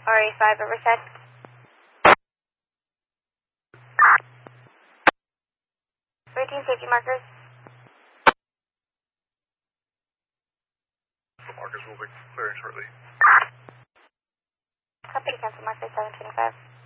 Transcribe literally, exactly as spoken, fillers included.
R A five Riverside. Routine safety markers. The markers will be clearing shortly. Copy, cancel marker seven twenty-five.